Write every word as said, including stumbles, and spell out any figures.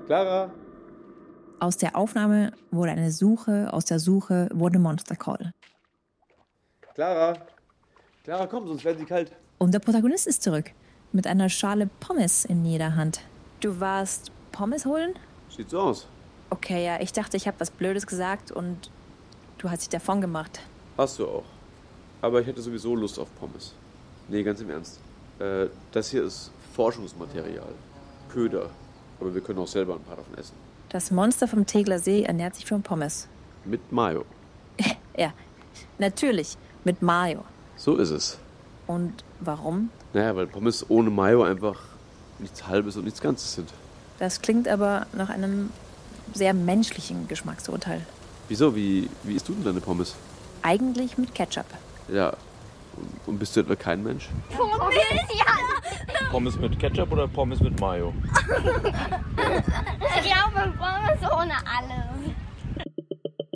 Clara? Aus der Aufnahme wurde eine Suche, aus der Suche wurde Monster Call. Clara? Clara, komm, sonst werden sie kalt. Und der Protagonist ist zurück, mit einer Schale Pommes in jeder Hand. Du warst Pommes holen? Sieht so aus. Okay, ja, ich dachte, ich habe was Blödes gesagt und du hast dich davon gemacht. Hast du auch. Aber ich hätte sowieso Lust auf Pommes. Nee, ganz im Ernst. Äh, das hier ist Forschungsmaterial. Köder. Aber wir können auch selber ein paar davon essen. Das Monster vom Tegler See ernährt sich von Pommes. Mit Mayo. Ja, natürlich, mit Mayo. So ist es. Und warum? Naja, weil Pommes ohne Mayo einfach nichts Halbes und nichts Ganzes sind. Das klingt aber nach einem sehr menschlichen Geschmacksurteil. Wieso? Wie, wie isst du denn deine Pommes? Eigentlich mit Ketchup. Ja. Und, und bist du etwa kein Mensch? Pommes, ja. Pommes mit Ketchup oder Pommes mit Mayo? Ja.